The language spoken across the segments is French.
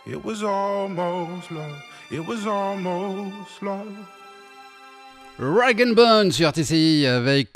It was almost love. It was almost love. Rag and Bone sur RTCI avec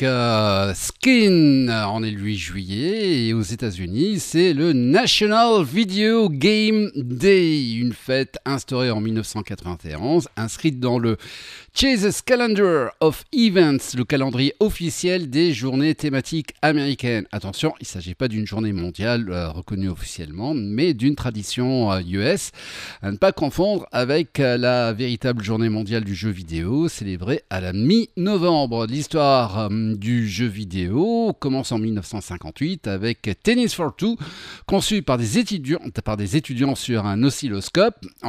Skin. On est le 8 juillet et aux États-Unis, c'est le National Video Game Day, une fête instaurée en 1991, inscrite dans le Chase's Calendar of Events, le calendrier officiel des journées thématiques américaines. Attention, il ne s'agit pas d'une journée mondiale reconnue officiellement, mais d'une tradition US, à ne pas confondre avec la véritable journée mondiale du jeu vidéo, célébrée à la mi-novembre. L'histoire du jeu vidéo commence en 1958 avec Tennis for Two, conçu par des étudiants sur un oscilloscope. En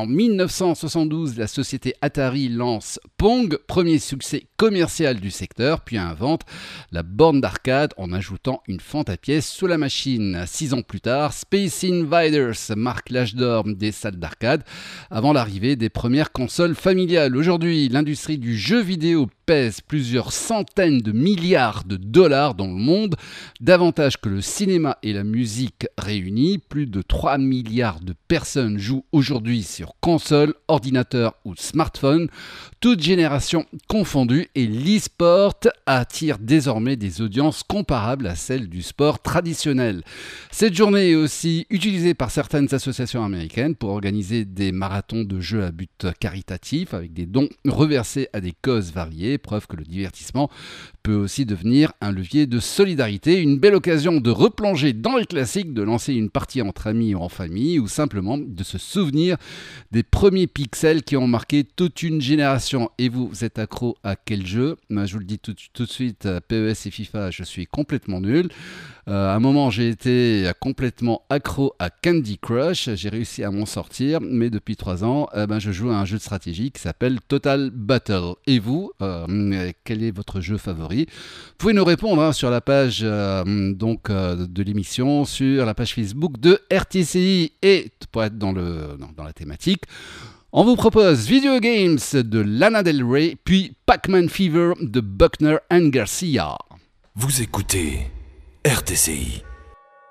1972, la société Atari lance Pong, premier succès commercial du secteur, puis invente la borne d'arcade en ajoutant une fente à pièces sous la machine. 6 ans plus tard, Space Invaders marque l'âge d'or des salles d'arcade avant l'arrivée des premières consoles familiales. Aujourd'hui, l'industrie du jeu vidéo pèse plusieurs centaines de milliards de dollars dans le monde, davantage que le cinéma et la musique réunis. Plus de 3 milliards de personnes jouent aujourd'hui sur console, ordinateur ou smartphone, toutes générations confondues, et l'e-sport attire désormais des audiences comparables à celles du sport traditionnel. Cette journée est aussi utilisée par certaines associations américaines pour organiser des marathons de jeux à but caritatif avec des dons reversés à des causes variées, preuve que le divertissement peut aussi devenir un levier de solidarité, une belle occasion de replonger dans les classiques, de lancer une partie entre amis ou en famille, ou simplement de se souvenir des premiers pixels qui ont marqué toute une génération. Et vous êtes accro à quel jeu ? Je vous le dis tout de suite, PES et FIFA, je suis complètement nul. À un moment, j'ai été complètement accro à Candy Crush. J'ai réussi à m'en sortir, mais depuis 3 ans, je joue à un jeu de stratégie qui s'appelle Total Battle. Et vous, quel est votre jeu favori ? Vous pouvez nous répondre sur la page de l'émission, sur la page Facebook de RTCI, et pour être dans la thématique, on vous propose Video Games de Lana Del Rey, puis Pac-Man Fever de Buckner and Garcia. Vous écoutez RTCI.